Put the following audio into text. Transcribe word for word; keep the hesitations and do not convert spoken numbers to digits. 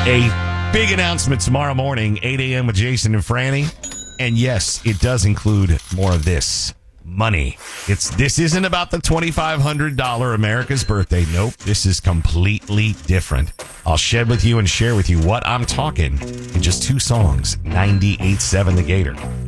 A big announcement tomorrow morning, eight a.m. with Jason and Franny. And yes, it does include more of this. Money. It's This isn't about the twenty-five hundred dollars America's birthday. Nope. This is completely different. I'll shed with you and share with you what I'm talking in just two songs. ninety-eight point seven The Gator.